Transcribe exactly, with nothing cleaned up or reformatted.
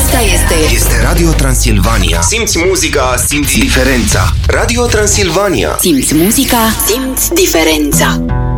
Asta este Este Radio Transilvania. Simți muzica, simți diferența. Radio Transilvania. Simți muzica, simți diferența.